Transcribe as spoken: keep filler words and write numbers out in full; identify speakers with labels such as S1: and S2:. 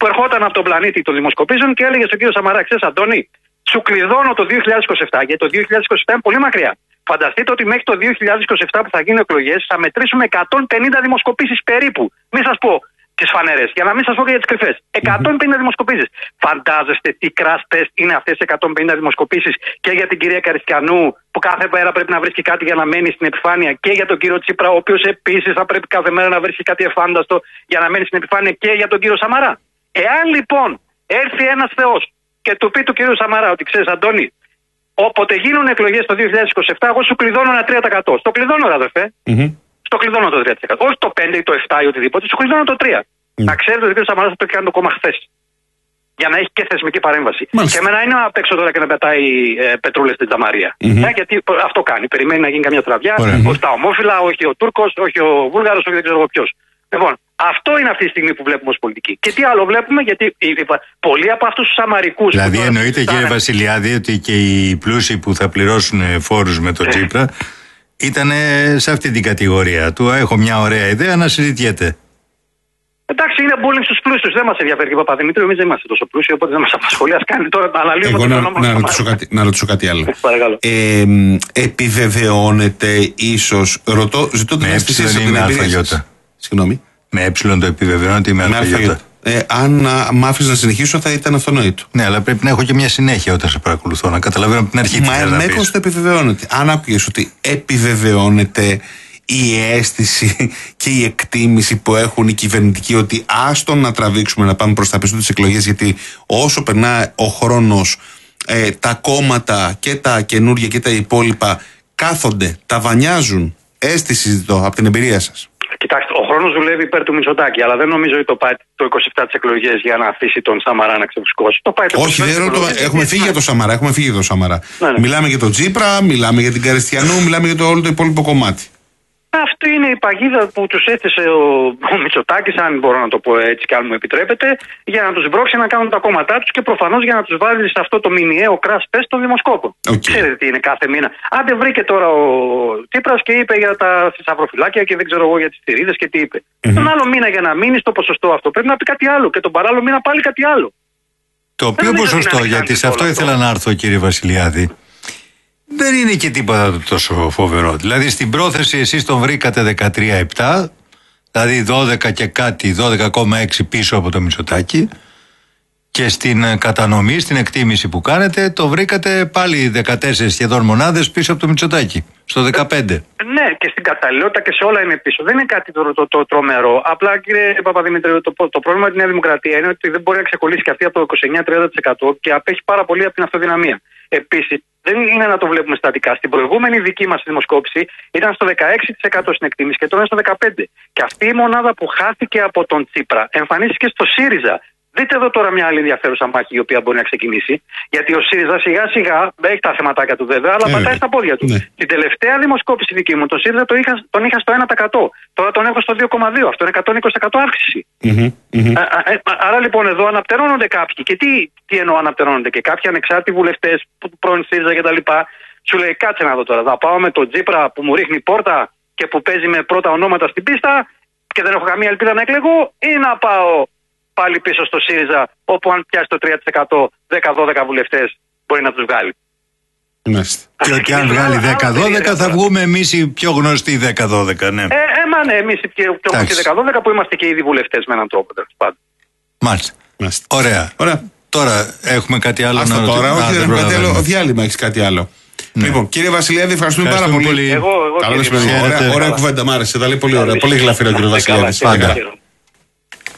S1: που ερχόταν από τον πλανήτη των δημοσκοπήσεων και έλεγε στον κύριο Σαμαρά: ξέρεις, Αντώνη, σου κλειδώνω το δύο χιλιάδες είκοσι επτά, γιατί το δύο χιλιάδες είκοσι επτά είναι πολύ μακριά. Φανταστείτε ότι μέχρι το δύο χιλιάδες είκοσι επτά που θα γίνουν εκλογές θα μετρήσουμε εκατόν πενήντα δημοσκοπήσεις περίπου. Μην σας πω τις φανερές, για να μην σας πω και για τις κρυφές. εκατόν πενήντα δημοσκοπήσεις. Φαντάζεστε τι crash test είναι αυτές οι εκατόν πενήντα δημοσκοπήσεις και για την κυρία Καριστιανού, που κάθε μέρα πρέπει να βρίσκει κάτι για να μένει στην επιφάνεια, και για τον κύριο Τσίπρα, ο οποίος επίσης θα πρέπει κάθε μέρα να βρίσκει κάτι εφάνταστο για να μένει στην επιφάνεια, και για τον κύριο Σαμαρά. Εάν λοιπόν έρθει ένας θεός και του πει του κύριου Σαμαρά ότι ξέρεις, Αντώνη, όποτε γίνουν εκλογές το δύο χιλιάδες είκοσι επτά, εγώ σου κλειδώνω ένα τρία τοις εκατό. Στο κλειδώνω, αδερφέ. Mm-hmm. Στο κλειδώνω το τρία τοις εκατό. Όχι το πέντε ή το επτά ή οτιδήποτε, σου κλειδώνω το τρία. Mm. Να ξέρετε ότι ο κ. Σαμαράς θα πρέπει να κάνει το κόμμα χθες. Για να έχει και θεσμική παρέμβαση. Μάλιστα. Και εμένα είναι απ' έξω τώρα και να πετάει ε, πετρούλες στην τζαμαρία. Mm-hmm. Ε, γιατί αυτό κάνει. Περιμένει να γίνει καμιά τραβιά. Mm-hmm. Όχι τα ομόφυλα, όχι ο Τούρκος, όχι ο Βούλγαρος, όχι δεν ξέρω εγώ ποιος. Λοιπόν, αυτό είναι αυτή τη στιγμή που βλέπουμε ως πολιτική. Και τι άλλο βλέπουμε, γιατί πολλοί από αυτούς τους σαμαρικούς.
S2: Δηλαδή, εννοείται, κύριε είναι... Βασιλιάδη, ότι και οι πλούσιοι που θα πληρώσουν φόρους με τον Τσίπρα ήταν σε αυτή την κατηγορία του. Έχω μια ωραία ιδέα να συζητιέται.
S1: Εντάξει, είναι bullying στους πλούσιους. Δεν μας ενδιαφέρει και Παπαδημήτρη. Εμείς δεν είμαστε τόσο πλούσιοι, οπότε δεν μας απασχολεί. Ας κάνει τώρα να αναλύουμε
S3: Εγώ
S1: το
S3: να, να, ρωτήσω κάτι, να ρωτήσω κάτι άλλο.
S1: ε,
S3: επιβεβαιώνεται ίσως. Ρωτώ, ζητώ την αίσθηση
S2: από την εμπειρία σας.
S3: Συγγνώμη.
S2: Με ε το επιβεβαιώνεται ή με αλφαγιώτα.
S3: Ε, αν μ' άφησε να συνεχίσω θα ήταν αυτονόητο.
S2: Ναι, αλλά πρέπει να έχω και μια συνέχεια όταν σε παρακολουθώ, να καταλαβαίνω από την αρχή τι θες να πεις.
S3: Μα το επιβεβαιώνεται. Αν άκουγες ότι επιβεβαιώνεται η αίσθηση και η εκτίμηση που έχουν οι κυβερνητικοί ότι άστον να τραβήξουμε να πάμε προς τα πίσω τις εκλογές, γιατί όσο περνάει ο χρόνος ε, τα κόμματα και τα καινούργια και τα υπόλοιπα κάθονται, τα βανιάζουν. Αίσθηση ζητώ από την εμπειρία σας.
S1: Κοιτάξτε, ο χρόνος δουλεύει υπέρ του Μητσοτάκη, αλλά δεν νομίζω ότι το πάει το είκοσι επτά τις εκλογές για να αφήσει τον Σαμαρά να ξεφουσκώσει. Το πάει το
S3: Όχι, δεν ρωτώ. Έχουμε φύγει για τον Σαμαρά. Έχουμε φύγει για τον Σαμαρά. Ναι, ναι. Μιλάμε για τον Τσίπρα, μιλάμε για την Καριστιανού, μιλάμε για το όλο το υπόλοιπο κομμάτι.
S1: Αυτή είναι η παγίδα που τους έθεσε ο, ο Μητσοτάκης, αν μπορώ να το πω έτσι και αν μου επιτρέπετε, για να τους μπρόξει να κάνουν τα κόμματά τους και προφανώς για να τους βάλει σε αυτό το μηνιαίο crash test των δημοσκόπων. Okay. Ξέρετε τι είναι κάθε μήνα. Άντε βρήκε τώρα ο Τσίπρας και είπε για τα θησαυροφυλάκια και δεν ξέρω εγώ για τις θηρίδες και τι είπε. Mm-hmm. Τον άλλο μήνα για να μείνει στο ποσοστό αυτό πρέπει να πει κάτι άλλο και τον παράλληλο μήνα πάλι κάτι άλλο.
S2: Το οποίο ποσοστό, γιατί σε αυτό ήθελα να έρθω, κύριε Βασιλιάδη. Δεν είναι και τίποτα τόσο φοβερό. Δηλαδή στην πρόθεση εσείς τον βρήκατε δεκατρία επτά, δηλαδή δώδεκα και κάτι, δώδεκα κόμμα έξι πίσω από το Μητσοτάκη, και στην κατανομή, στην εκτίμηση που κάνετε, το βρήκατε πάλι δεκατέσσερις σχεδόν μονάδες πίσω από το Μητσοτάκη, στο δεκαπέντε.
S1: Ναι, και στην καταλληλότητα και σε όλα είναι πίσω. Δεν είναι κάτι το, το, το τρομερό. Απλά, κύριε Παπαδημητρίου, το, το πρόβλημα της Νέα Δημοκρατία είναι ότι δεν μπορεί να ξεκολλήσει και αυτή από το είκοσι εννέα με τριάντα τοις εκατό και απέχει πάρα πολύ από την αυτοδυναμία. Επίσης, δεν είναι να το βλέπουμε στατικά. Στην προηγούμενη δική μας δημοσκόπηση ήταν στο δεκαέξι τοις εκατό στην εκτίμηση και τώρα είναι στο δεκαπέντε τοις εκατό. Και αυτή η μονάδα που χάθηκε από τον Τσίπρα εμφανίστηκε στο ΣΥΡΙΖΑ. Δείτε εδώ τώρα μια άλλη ενδιαφέρουσα μάχη η οποία μπορεί να ξεκινήσει. Γιατί ο ΣΥΡΙΖΑ σιγά σιγά έχει τα θεματάκια του βέβαια, αλλά ε, πατάει στα πόδια του. Ναι. Την τελευταία δημοσκόπηση δική μου, τον ΣΥΡΙΖΑ τον είχα, τον είχα στο ένα τοις εκατό. Τώρα τον έχω στο δύο κόμμα δύο. Αυτό είναι εκατόν είκοσι τοις εκατό αύξηση. Mm-hmm, mm-hmm. Α, α, άρα λοιπόν εδώ αναπτερώνονται κάποιοι. Και τι, τι εννοώ αναπτερώνονται? Και κάποιοι ανεξάρτητοι βουλευτές, πρώην ΣΥΡΙΖΑ κτλ. Σου λέει κάτσε να δω τώρα. Θα πάω με τον Τσίπρα που μου ρίχνει πόρτα και που παίζει με πρώτα ονόματα στην πίστα και δεν έχω καμία ελπίδα να εκλεγώ, ή να πάω πάλι πίσω στο ΣΥΡΙΖΑ, όπου αν πιάσει το τρία τοις εκατό, δέκα δώδεκα βουλευτές μπορεί να τους βγάλει.
S3: Μάλιστα.
S2: Και ότι αν βγάλει δέκα δώδεκα θα βγούμε εμείς οι πιο γνωστοί δέκα δώδεκα, ναι.
S1: Ε, ε, μα ναι, εμείς οι πιο γνωστοί δέκα δώδεκα που είμαστε και ήδη βουλευτές με έναν τρόπο, τέλος πάντων.
S2: Μάλιστα. Μάλιστα. Ωραία. Ωραία. Τώρα έχουμε κάτι άλλο
S3: Άστα
S2: να
S3: τώρα,
S2: ρωτήσουμε.
S3: Όχι, δεν κάτι άλλο. Διάλειμμα έχεις κάτι άλλο. Ναι. Λοιπόν, κύριε Βασιλιάδη, ευχαριστούμε πάρα πολύ.
S1: Εγώ, εγώ,
S3: Καλό μεσημέρι. Ωραία κουβέντα, μ' άρεσε. Τα λέει πολύ ωραία. Πολύ γλαφυρό, κύριε Βασιλιάδη.